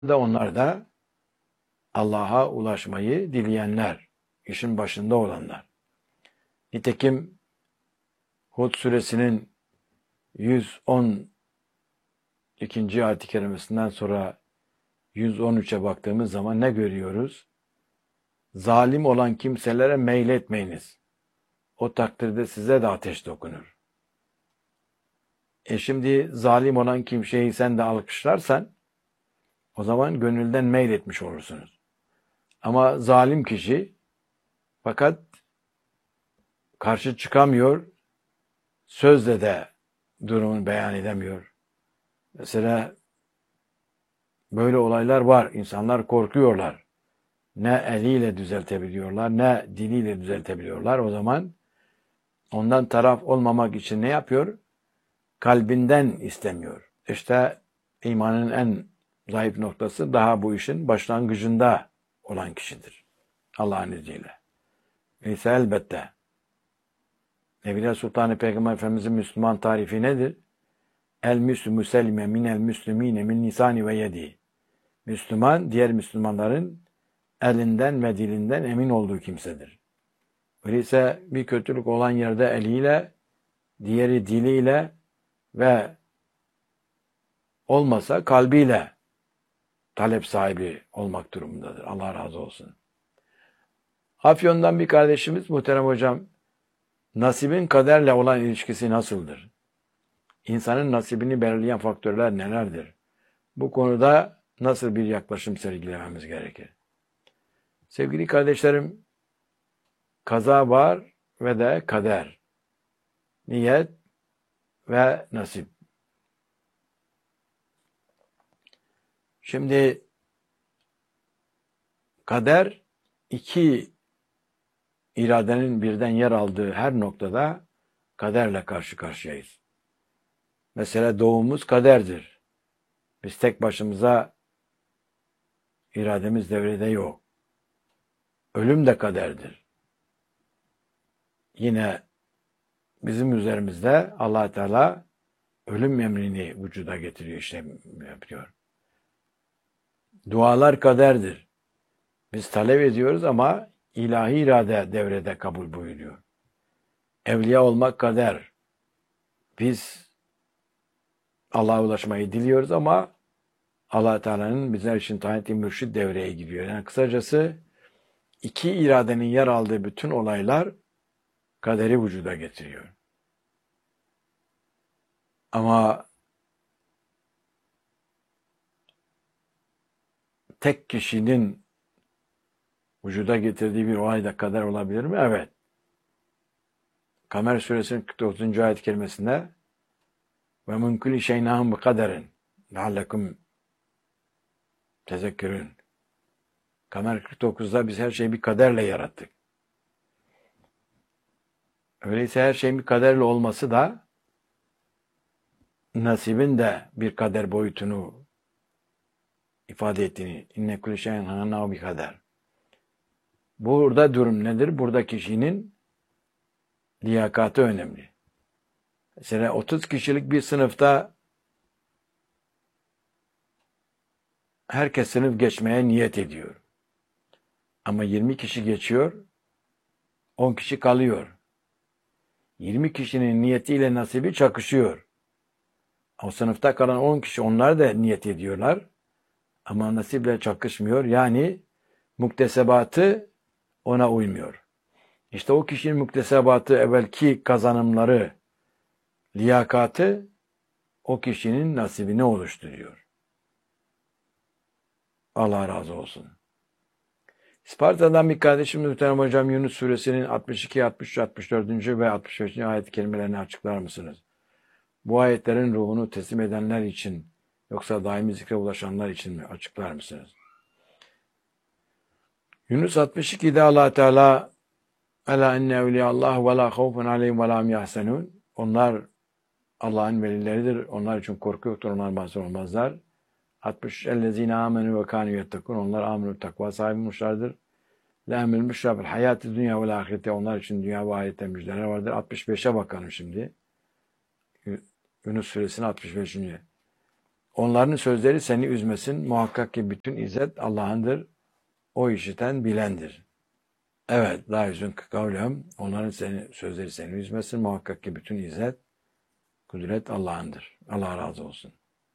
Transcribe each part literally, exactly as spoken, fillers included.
da onlar da Allah'a ulaşmayı dileyenler, işin başında olanlar. Nitekim Hud suresinin yüz on ikinci ayet-i kerimesinden sonra yüz on üçe baktığımız zaman ne görüyoruz? Zalim olan kimselere meyletmeyiniz. O takdirde size de ateş dokunur. E şimdi zalim olan kimseyi sen de alkışlarsan o zaman gönülden meyletmiş olursunuz. Ama zalim kişi fakat karşı çıkamıyor, sözle de durumunu beyan edemiyor. Mesela böyle olaylar var. İnsanlar korkuyorlar. Ne eliyle düzeltebiliyorlar, ne diliyle düzeltebiliyorlar. O zaman ondan taraf olmamak için ne yapıyor? Kalbinden istemiyor. İşte imanın en zayıf noktası daha bu işin başlangıcında olan kişidir. Allah'ın izniyle. Neyse elbette. Evliya Sultan Peygamber Efendimizin Müslüman tarifi nedir? El müslümü selime minel müslümine min lisani ve yedi. Müslüman, diğer Müslümanların elinden ve dilinden emin olduğu kimsedir. Öyleyse bir kötülük olan yerde eliyle, diğeri diliyle ve olmasa kalbiyle talep sahibi olmak durumundadır. Allah razı olsun. Afyon'dan bir kardeşimiz, muhterem hocam, nasibin kaderle olan ilişkisi nasıldır? İnsanın nasibini belirleyen faktörler nelerdir? Bu konuda nasıl bir yaklaşım sergilememiz gerekir? Sevgili kardeşlerim, kaza var ve de kader, niyet ve nasip. Şimdi kader iki iradenin birden yer aldığı her noktada kaderle karşı karşıyayız. Mesela doğumumuz kaderdir. Biz tek başımıza irademiz devrede yok. Ölüm de kaderdir. Yine bizim üzerimizde Allah Teala ölüm emrini vücuda getiriyor, işte yapıyor. Dualar kaderdir. Biz talep ediyoruz ama ilahi irade devrede kabul buyuruyor. Evliya olmak kader. Biz Allah'a ulaşmayı diliyoruz ama Allah Teala'nın bizler için tayin ettiği mürşid devreye giriyor. Yani kısacası iki iradenin yer aldığı bütün olaylar kaderi vücuda getiriyor. Ama tek kişinin vücuda getirdiği bir olay da kader olabilir mi? Evet. Kamer suresinin kırk dokuzuncu ayet kelimesinde ve min kulli şeyin nahum bi kaderin leallekum tezekkürün. Kamer kırk dokuzda biz her şeyi bir kaderle yarattık. Öyleyse her şeyin bir kaderle olması da nasibin de bir kader boyutunu ifade ettiğini, inne kulli şeyin nahum bi kader. Burada durum nedir? Burada kişinin liyakatı önemli. Mesela otuz kişilik bir sınıfta herkes sınıf geçmeye niyet ediyor. Ama yirmi kişi geçiyor, on kişi kalıyor. yirmi kişinin niyetiyle nasibi çakışıyor. O sınıfta kalan on kişi, onlar da niyet ediyorlar. Ama nasiple çakışmıyor. Yani muktesebatı ona uymuyor. İşte o kişinin muktesebatı, evvelki kazanımları, liyakatı o kişinin nasibini oluşturuyor. Allah razı olsun. Sparta'dan bir kardeşimiz muhterem hocam, Yunus suresinin altmış iki, altmış üç, altmış dört. ve altmış beş. ayet kelimelerini açıklar mısınız? Bu ayetlerin ruhunu teslim edenler için yoksa daimi zikre ulaşanlar için mi? Açıklar mısınız? Yunus altmış iki'de Allah Teala Ela inne evliyallah ve la havfun aleyhim ve la hum yahzenun. Onlar Allah'ın velileridir. Onlar için korku yoktur. Onlar mahzun olmazlar. altmış üç. Ellezine amenu ve kanu yettekun. Onlar amenu takva sahibi olmuşlardır. La emil müşrafil hayatı dünya ve ahirete. Onlar için dünya ve ahirette müjdeler vardır. altmış beş'e bakalım şimdi. Yunus suresinin altmış beş'inci. Onların sözleri seni üzmesin. Muhakkak ki bütün izzet Allah'ındır. O işiten bilendir. Evet, la yüzünkü kavlem. Onların seni, sözleri seni üzmesin. Muhakkak ki bütün izzet, kudret Allah'ındır. Allah razı olsun.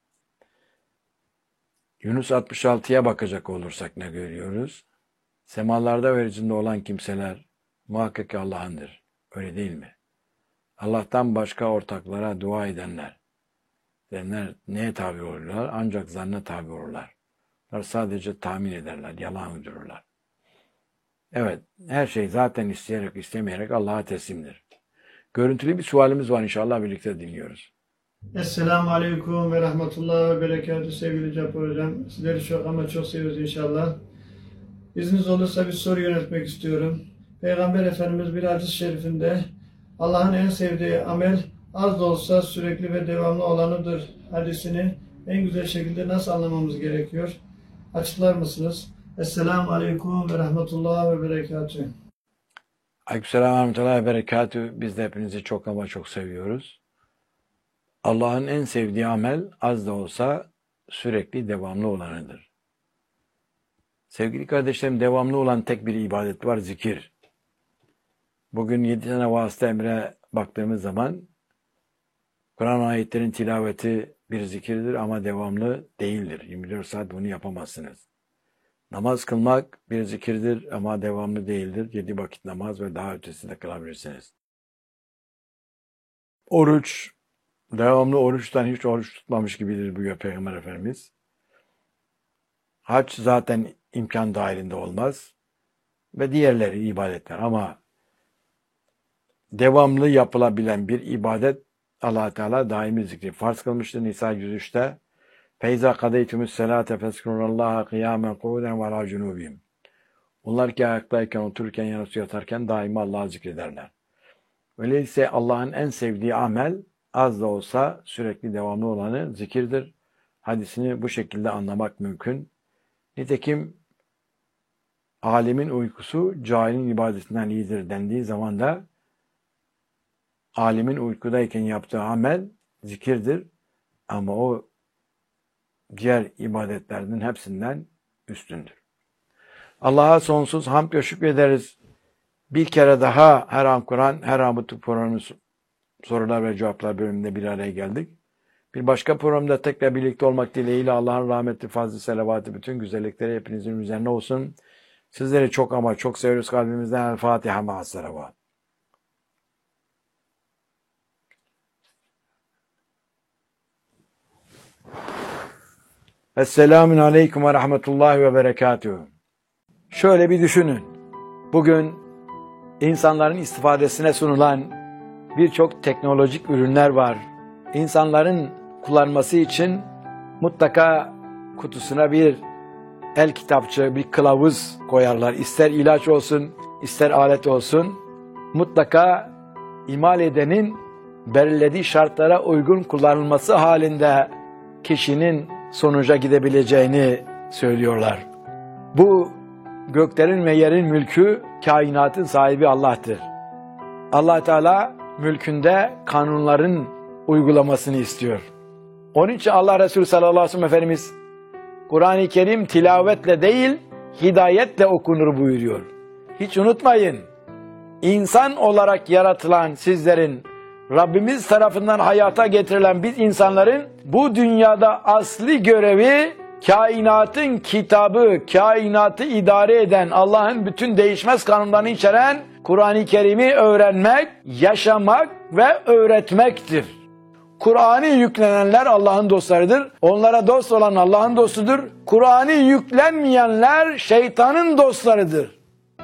Yunus altmış altıya bakacak olursak ne görüyoruz? Semalarda ve yeryüzünde olan kimseler muhakkak ki Allah'ındır. Öyle değil mi? Allah'tan başka ortaklara dua edenler, edenler neye tabi olurlar? Ancak zanna tabi olurlar. Onlar sadece tahmin ederler, yalan uydururlar. Evet, her şey zaten isteyerek istemeyerek Allah'a teslimdir. Görüntülü bir sualimiz var, inşallah birlikte dinliyoruz. Esselamu Aleyküm ve Rahmetullah ve Berekatü sevgili Cafer Hocam. Sizleri çok ama çok seviyoruz inşallah. İzniniz olursa bir soru yöneltmek istiyorum. Peygamber Efendimiz bir hadis-i şerifinde Allah'ın en sevdiği amel az da olsa sürekli ve devamlı olanıdır hadisini en güzel şekilde nasıl anlamamız gerekiyor? Açıklar mısınız? Esselamu Aleyküm ve Rahmetullah ve Berekatü. Aleykümselam ve Rahmetullah ve Berekatü. Biz de hepinizi çok ama çok seviyoruz. Allah'ın en sevdiği amel az da olsa sürekli devamlı olanıdır. Sevgili kardeşlerim, devamlı olan tek bir ibadet var, zikir. Bugün yedi tane vasıta emre baktığımız zaman Kur'an ayetlerin tilaveti bir zikirdir ama devamlı değildir. yirmi dört saat bunu yapamazsınız. Namaz kılmak bir zikirdir ama devamlı değildir. Yedi vakit namaz ve daha ötesinde kılabilirsiniz. Oruç, devamlı oruçtan hiç oruç tutmamış gibidir buyuruyor Peygamber Efendimiz. Hac zaten imkan dahilinde olmaz. Ve diğerleri ibadetler ama devamlı yapılabilen bir ibadet Allah Teala daimi zikri farz kılmıştır. Nisa yüz üçte Feyza kadeytumü's selate fezkurullaha kıyamen kuvuden ve ala cunubihim. Onlar ki ayaktayken, otururken, yanısı yatarken daima Allah'ı zikrederler. Öyleyse Allah'ın en sevdiği amel az da olsa sürekli devamlı olanı zikirdir. Hadisini bu şekilde anlamak mümkün. Nitekim alimin uykusu cahilin ibadetinden iyidir dendiği zaman da alimin uykudayken yaptığı amel zikirdir. Ama o diğer ibadetlerinin hepsinden üstündür. Allah'a sonsuz hamd ve şükrederiz. Bir kere daha her an Kur'an, her an bu programın sorular ve cevaplar bölümünde bir araya geldik. Bir başka programda tekrar birlikte olmak dileğiyle Allah'ın rahmeti, fazlı, selavatı, bütün güzellikleri hepinizin üzerine olsun. Sizleri çok ama çok seviyoruz kalbimizden. El Fatiha ma'as selavat. Esselamun aleyküm ve rahmetullahi ve berekatühü. Şöyle bir düşünün. Bugün insanların istifadesine sunulan birçok teknolojik ürünler var. İnsanların kullanması için mutlaka kutusuna bir el kitapçı, bir kılavuz koyarlar. İster ilaç olsun, ister alet olsun. Mutlaka imal edenin belirlediği şartlara uygun kullanılması halinde kişinin sonuca gidebileceğini söylüyorlar. Bu göklerin ve yerin mülkü, kainatın sahibi Allah'tır. Allah Teala mülkünde kanunların uygulamasını istiyor. Onun için Allah Resulü sallallahu aleyhi ve sellem Efendimiz Kur'an-ı Kerim tilavetle değil, hidayetle okunur buyuruyor. Hiç unutmayın, insan olarak yaratılan sizlerin, Rabbimiz tarafından hayata getirilen biz insanların bu dünyada asli görevi kainatın kitabı, kainatı idare eden, Allah'ın bütün değişmez kanunlarını içeren Kur'an-ı Kerim'i öğrenmek, yaşamak ve öğretmektir. Kur'an'ı yüklenenler Allah'ın dostlarıdır. Onlara dost olan Allah'ın dostudur. Kur'an'ı yüklenmeyenler şeytanın dostlarıdır.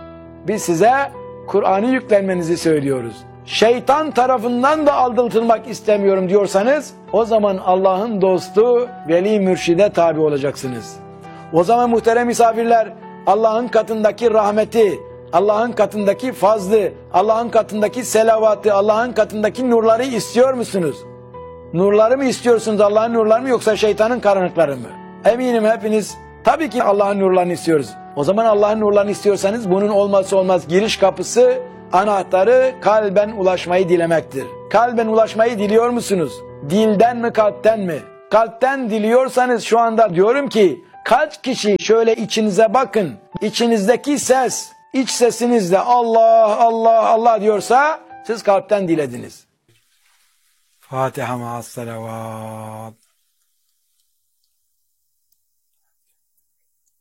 Biz size Kur'an'ı yüklenmenizi söylüyoruz. Şeytan tarafından da aldatılmak istemiyorum diyorsanız o zaman Allah'ın dostu veli mürşide tabi olacaksınız. O zaman muhterem misafirler, Allah'ın katındaki rahmeti, Allah'ın katındaki fazlı, Allah'ın katındaki selavatı, Allah'ın katındaki nurları istiyor musunuz? Nurları mı istiyorsunuz, Allah'ın nurları mı yoksa şeytanın karanlıkları mı? Eminim hepiniz tabii ki Allah'ın nurlarını istiyoruz. O zaman Allah'ın nurlarını istiyorsanız bunun olmazsa olmaz giriş kapısı, anahtarı kalben ulaşmayı dilemektir. Kalben ulaşmayı diliyor musunuz? Dilden mi, kalpten mi? kalpten diliyorsanız şu anda diyorum ki kaç kişi şöyle içinize bakın. İçinizdeki ses, iç sesinizle Allah Allah Allah diyorsa siz kalpten dilediniz. Fatiha ma'as salavat.